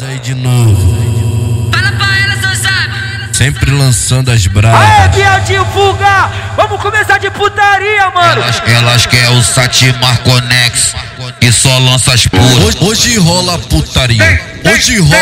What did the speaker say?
aí de novo. Fala pra elas, não sabe. Sempre lançando as bravas. Aê, viadinho vulgar! Vamos começar de putaria, mano! Elas querem o Satimar Conex, que só lança as puras. Hoje rola putaria. Hoje rola